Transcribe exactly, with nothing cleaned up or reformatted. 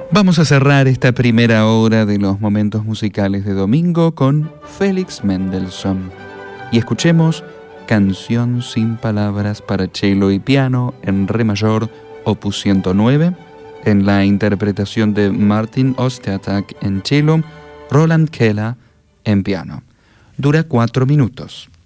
Vamos a cerrar esta primera hora de los momentos musicales de domingo con Félix Mendelssohn. Y escuchemos Canción sin palabras para cello y piano en re mayor, opus ciento nueve, en la interpretación de Martin Ostertag en cello, Roland Keller en piano. Dura cuatro minutos.